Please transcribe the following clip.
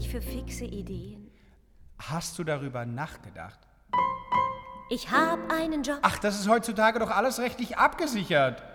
wenig für fixe Ideen. Hast du darüber nachgedacht? Ich hab einen Job. Ach, das ist heutzutage doch alles rechtlich abgesichert.